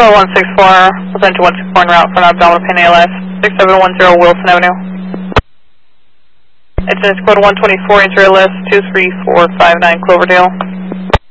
Code 164, present to 164 en route for an abdominal pain ALS, 6710 Wilson Avenue. It's code 124, injury ALS 23459 Cloverdale.